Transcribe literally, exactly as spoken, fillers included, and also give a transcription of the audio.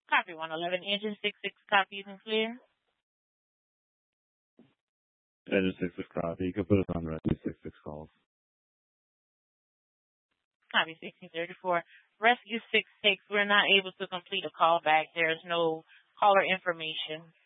Copy one eleven, engine six six, copies and clear. Engine six six copy. You can put us on rescue six six calls. Copy sixteen thirty-four. Rescue six six, we're not able to complete a call back. There is no caller information.